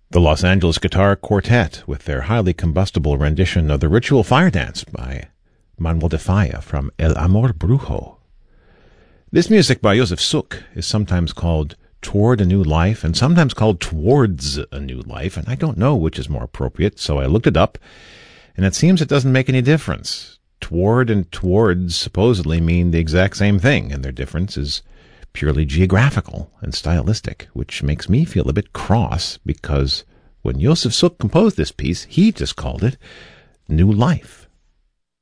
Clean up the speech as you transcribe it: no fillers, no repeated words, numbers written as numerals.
The Los Angeles Guitar Quartet with their highly combustible rendition of the Ritual Fire Dance by Manuel de Falla from El Amor Brujo. This music by Josef Suk is sometimes called Toward a New Life and sometimes called Towards a New Life, and I don't know which is more appropriate, so I looked it up, and it seems it doesn't make any difference. Toward and towards supposedly mean the exact same thing, and their difference is purely geographical and stylistic, which makes me feel a bit cross because when Josef Suk composed this piece, he just called it New Life.